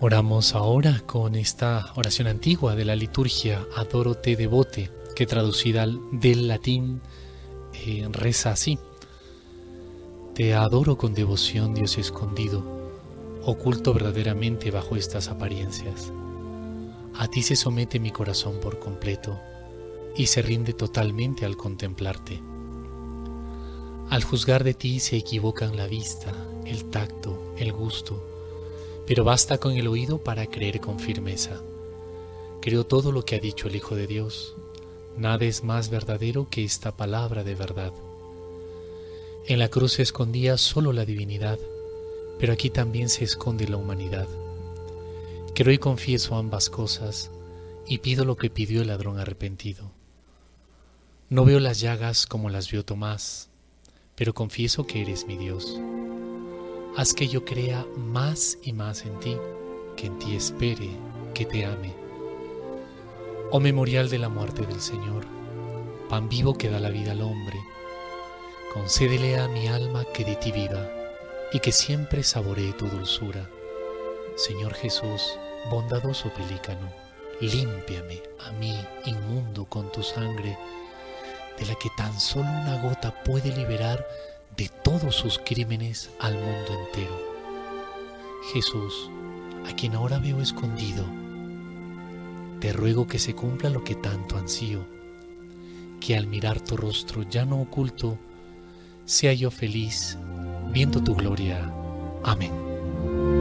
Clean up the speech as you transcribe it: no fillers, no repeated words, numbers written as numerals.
Oramos ahora con esta oración antigua de la liturgia Adoro te devote, que traducida del latín reza así: Te adoro con devoción, Dios escondido, oculto verdaderamente bajo estas apariencias. A ti se somete mi corazón por completo y se rinde totalmente al contemplarte. Al juzgar de ti se equivocan la vista, el tacto, el gusto, pero basta con el oído para creer con firmeza. Creo todo lo que ha dicho el Hijo de Dios. Nada es más verdadero que esta palabra de verdad. En la cruz se escondía solo la divinidad, pero aquí también se esconde la humanidad. Creo y confieso ambas cosas y pido lo que pidió el ladrón arrepentido. No veo las llagas como las vio Tomás, pero confieso que eres mi Dios. Haz que yo crea más y más en ti, que en ti espere, que te ame. Oh memorial de la muerte del Señor, pan vivo que da la vida al hombre, concédele a mi alma que de ti viva y que siempre saboree tu dulzura. Señor Jesús, bondadoso pelícano, límpiame a mí, inmundo, con tu sangre, de la que tan solo una gota puede liberar de todos sus crímenes al mundo entero. Jesús, a quien ahora veo escondido, te ruego que se cumpla lo que tanto ansío, que al mirar tu rostro ya no oculto, sea yo feliz viendo tu gloria. Amén.